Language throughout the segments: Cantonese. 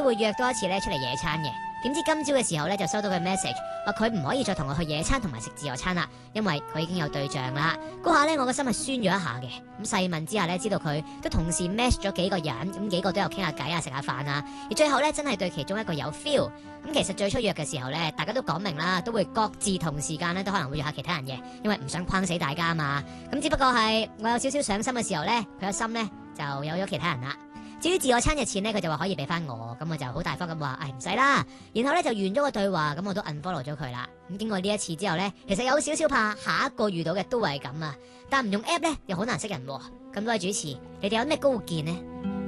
會約多一次咧出嚟野餐嘅。點知今朝嘅時候咧就收到佢 message，話佢唔可以再同我去野餐同埋食自助餐啦，因為佢已經有對象啦。嗰下咧我個心係酸咗一下嘅。咁細問之下咧，知道佢都同時 match 咗幾個人，咁幾個都有傾下偈啊，食下飯啊。而最後咧真係對其中一個有 feel。咁其實最初約嘅時候咧，大家都講明啦，都會各自同時間咧都可能會約下其他人嘅，因為唔想框死大家嘛。咁只不過係我有少少上心嘅時候咧，佢個心咧就有咗其他人啦。至於自助餐嘅錢咧，佢就話可以俾翻我，咁我就好大方咁話，唔使啦。然後咧就完咗個對話，咁我都 unfollow 咗佢啦。咁經過呢一次之後咧，其實有少少怕下一個遇到嘅都係咁啊。但唔用 app 咧又好難識人喎。咁多位主持，你哋有咩高見呢？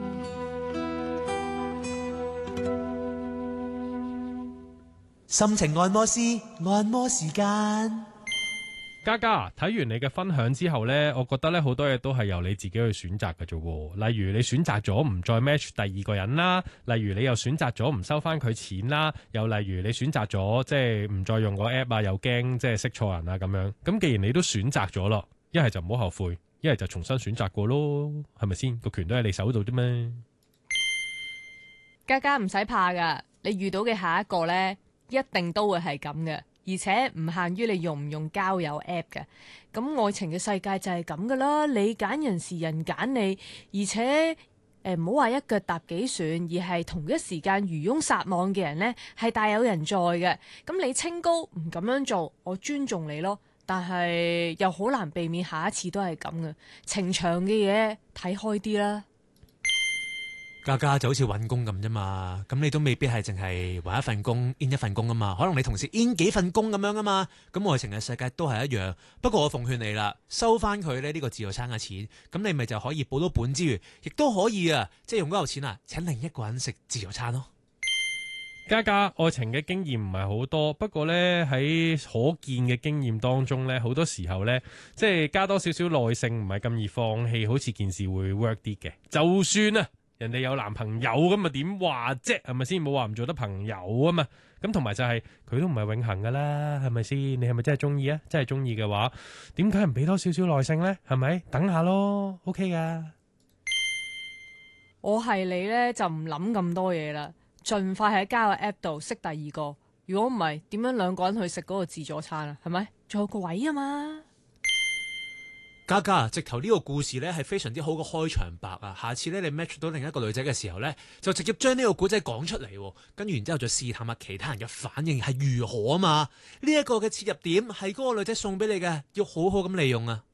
心情按摩師，按摩時間。 嘉嘉，睇完你嘅分享之後呢，我覺得呢好多嘢都係由你自己去選擇嘅啫。例如你選擇咗唔再 match 第二個人啦，例如你又選擇咗唔收翻佢錢啦，又例如你選擇咗即係唔再用個 app 啊，又驚即係識錯人啊咁樣。咁既然你都選擇咗咯，一係就唔好後悔，一係就重新選擇過咯，係咪先？個權都喺你手度啫咩？ 嘉嘉唔使怕噶，你遇到嘅下一個呢，一定都會係咁嘅。而且唔限於你用唔用交友 app 嘅，咁愛情嘅世界就係咁噶啦，你揀人時人揀你，而且唔好話一腳踏幾船，而係同一時間漁翁撒網嘅人呢，係大有人在嘅。咁你清高唔咁樣做，我尊重你咯，但係又好難避免下一次都係咁嘅。情長嘅嘢睇開啲啦。 嘉嘉就好似揾工咁啫嘛，咁你都未必係淨係揾一份工 in 一份工啊嘛，可能你同時 in 幾份工咁樣啊嘛，咁愛情嘅世界都係一樣。不過我奉勸你啦，收翻佢呢個自助餐嘅錢，咁你咪就可以補到本之餘，亦都可以啊，即係用嗰嚿錢啊請另一個人食自助餐咯。 嘉嘉，愛情嘅經驗唔係好多，不過呢，喺可見嘅經驗當中呢，好多時候呢，即係加多少少耐性，唔係咁易放棄，好似件事會 work 啲嘅。就算啊人哋有男朋友咁啊，點話啫？係咪先？冇話唔做得朋友啊嘛。咁同埋就係佢都唔係永恆噶啦，係咪先？你係咪真係中意啊？真係中意嘅話，點解唔俾多少少耐性呢？係咪？等下咯 ，OK 噶。 我係你呢，就唔諗咁多嘢啦，盡快喺交友 app 度識第二個。如果唔係，點樣兩個人去食嗰個自助餐啊？係咪？仲有個位啊嘛。 嘉嘉，直頭呢個故事呢係非常之好嘅開場白啊！下次呢，你 match 到另一個女仔嘅時候呢，就直接將呢個古仔講出嚟，跟住然之後再試探下其他人嘅反應係如何啊嘛！呢一個嘅切入點係嗰個女仔送俾你嘅，要好好咁利用啊！